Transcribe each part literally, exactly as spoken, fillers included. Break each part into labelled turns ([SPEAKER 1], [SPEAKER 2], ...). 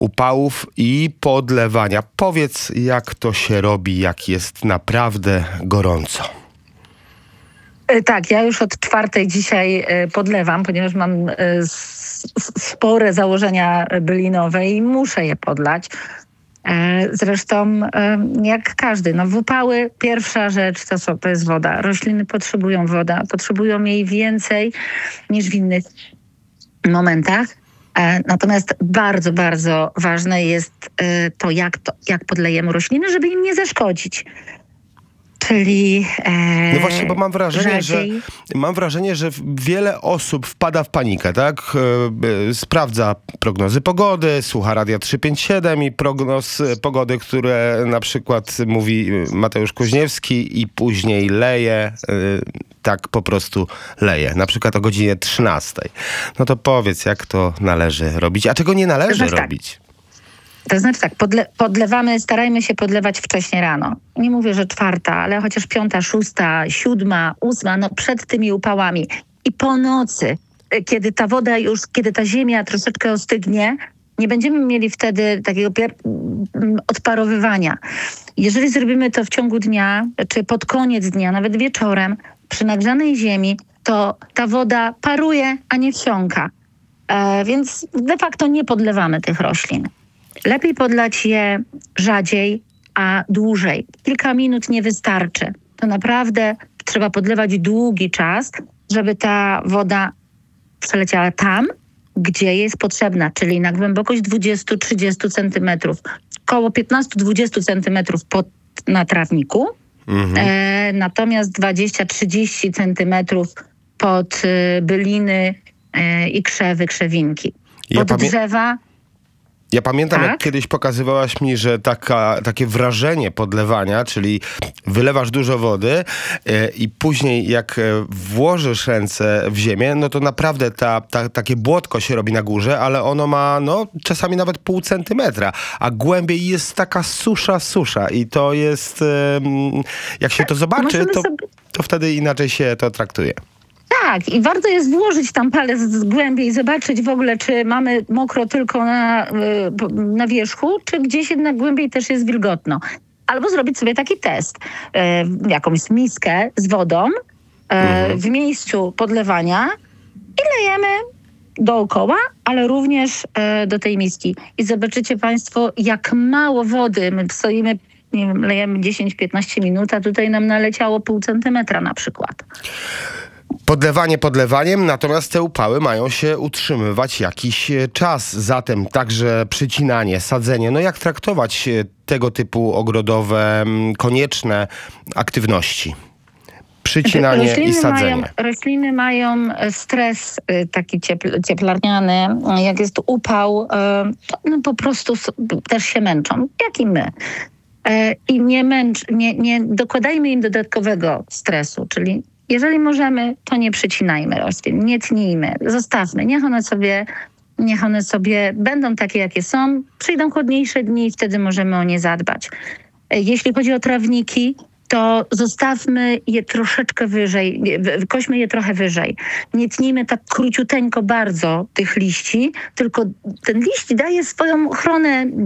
[SPEAKER 1] upałów i podlewania. Powiedz, jak to się robi, jak jest naprawdę gorąco.
[SPEAKER 2] Tak, ja już od czwartej dzisiaj podlewam, ponieważ mam spore założenia bylinowe i muszę je podlać. Zresztą jak każdy, no w upały pierwsza rzecz to, co, to jest woda. Rośliny potrzebują woda, potrzebują jej więcej niż w innych momentach. Natomiast bardzo, bardzo ważne jest to, jak, to, jak podlejemy rośliny, żeby im nie zaszkodzić. Czyli e,
[SPEAKER 1] No właśnie, bo mam wrażenie, że mam wrażenie, że wiele osób wpada w panikę, tak? E, e, sprawdza prognozy pogody, słucha Radia trzysta pięćdziesiąt siedem i prognoz pogody, które na przykład mówi Mateusz Kuźniewski i później leje, e, tak po prostu leje. Na przykład o godzinie trzynastej. No to powiedz, jak to należy robić, a czego nie należy
[SPEAKER 2] znaczy,
[SPEAKER 1] robić?
[SPEAKER 2] Tak. To znaczy tak, podle- podlewamy, starajmy się podlewać wcześnie rano. Nie mówię, że czwarta, ale chociaż piąta, szósta, siódma, ósma, no przed tymi upałami. I po nocy, kiedy ta woda już, kiedy ta ziemia troszeczkę ostygnie, nie będziemy mieli wtedy takiego pier- odparowywania. Jeżeli zrobimy to w ciągu dnia, czy pod koniec dnia, nawet wieczorem, przy nagrzanej ziemi, to ta woda paruje, a nie wsiąka. E, więc de facto nie podlewamy tych roślin. Lepiej podlać je rzadziej, a dłużej. Kilka minut nie wystarczy. To naprawdę trzeba podlewać długi czas, żeby ta woda przeleciała tam, gdzie jest potrzebna, czyli na głębokość dwadzieścia do trzydziestu centymetrów. Około piętnaście do dwudziestu centymetrów pod, na trawniku, mhm. e, natomiast dwadzieścia do trzydziestu centymetrów pod y, byliny y, i krzewy, krzewinki. Pod ja pamię- drzewa...
[SPEAKER 1] Ja pamiętam,
[SPEAKER 2] tak?
[SPEAKER 1] jak kiedyś pokazywałaś mi, że taka, takie wrażenie podlewania, czyli wylewasz dużo wody e, i później jak włożysz ręce w ziemię, no to naprawdę ta, ta, takie błotko się robi na górze, ale ono ma no czasami nawet pół centymetra, a głębiej jest taka susza, susza i to jest, e, jak się to zobaczy, to, to wtedy inaczej się to traktuje.
[SPEAKER 2] Tak, i warto jest włożyć tam palec z głębiej i zobaczyć w ogóle, czy mamy mokro tylko na, na wierzchu, czy gdzieś jednak głębiej też jest wilgotno. Albo zrobić sobie taki test. E, jakąś miskę z wodą e, mhm. w miejscu podlewania i lejemy dookoła, ale również e, do tej miski. I zobaczycie państwo, jak mało wody. My stoimy, nie wiem, lejemy dziesięć do piętnastu minut, a tutaj nam naleciało pół centymetra na przykład.
[SPEAKER 1] Podlewanie podlewaniem, natomiast te upały mają się utrzymywać jakiś czas. Zatem także przycinanie, sadzenie. No jak traktować tego typu ogrodowe, konieczne aktywności? Przycinanie
[SPEAKER 2] rośliny
[SPEAKER 1] i sadzenie.
[SPEAKER 2] Mają, rośliny mają stres taki ciepl, cieplarniany. Jak jest upał, to no po prostu też się męczą, jak i my. I nie, męcz, nie, nie dokładajmy im dodatkowego stresu, czyli jeżeli możemy, to nie przycinajmy roślin, nie tnijmy, zostawmy. Niech one sobie, niech one sobie będą takie, jakie są. Przyjdą chłodniejsze dni i wtedy możemy o nie zadbać. Jeśli chodzi o trawniki, to zostawmy je troszeczkę wyżej, kośmy je trochę wyżej. Nie tnijmy tak króciuteńko bardzo tych liści, tylko ten liść daje swoją ochronę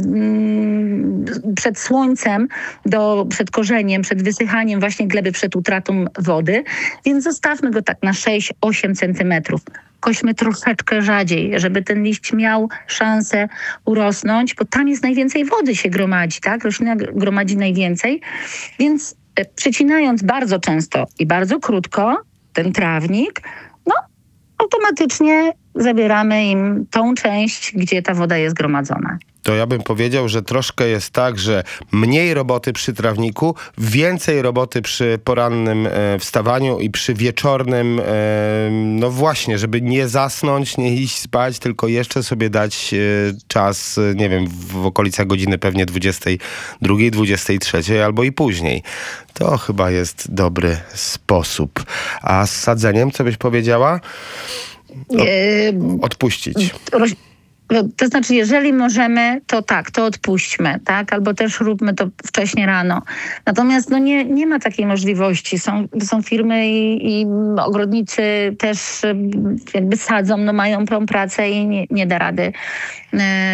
[SPEAKER 2] mm, przed słońcem, do, przed korzeniem, przed wysychaniem właśnie gleby, przed utratą wody, więc zostawmy go tak na sześć do ośmiu centymetrów. Kośmy troszeczkę rzadziej, żeby ten liść miał szansę urosnąć, bo tam jest najwięcej wody się gromadzi, tak? Roślina gromadzi najwięcej, więc przycinając bardzo często i bardzo krótko ten trawnik, no automatycznie zabieramy im tą część, gdzie ta woda jest gromadzona.
[SPEAKER 1] To ja bym powiedział, że troszkę jest tak, że mniej roboty przy trawniku, więcej roboty przy porannym e, wstawaniu i przy wieczornym, e, no właśnie, żeby nie zasnąć, nie iść spać, tylko jeszcze sobie dać e, czas, e, nie wiem, w okolicach godziny pewnie dwudziestej drugiej, dwudziestej trzeciej albo i później. To chyba jest dobry sposób. A z sadzeniem, co byś powiedziała? O, odpuścić.
[SPEAKER 2] Roś- To znaczy, jeżeli możemy, to tak, to odpuśćmy, tak? Albo też róbmy to wcześnie rano. Natomiast no nie, nie ma takiej możliwości. Są, są firmy i, i ogrodnicy też jakby sadzą, no mają tą pracę i nie, nie da rady